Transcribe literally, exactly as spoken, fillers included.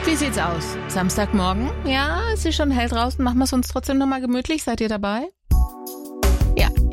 Wie sieht's aus? Samstagmorgen? Ja, es ist schon hell draußen. Machen wir es uns trotzdem nochmal gemütlich. Seid ihr dabei? Ja.